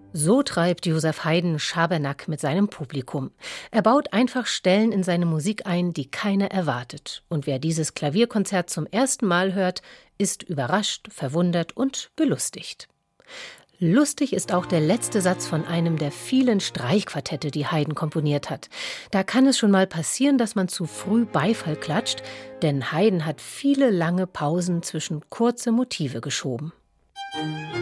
So treibt Joseph Haydn Schabernack mit seinem Publikum. Er baut einfach Stellen in seine Musik ein, die keiner erwartet. Und wer dieses Klavierkonzert zum ersten Mal hört, ist überrascht, verwundert und belustigt. Lustig ist auch der letzte Satz von einem der vielen Streichquartette, die Haydn komponiert hat. Da kann es schon mal passieren, dass man zu früh Beifall klatscht, denn Haydn hat viele lange Pausen zwischen kurze Motive geschoben.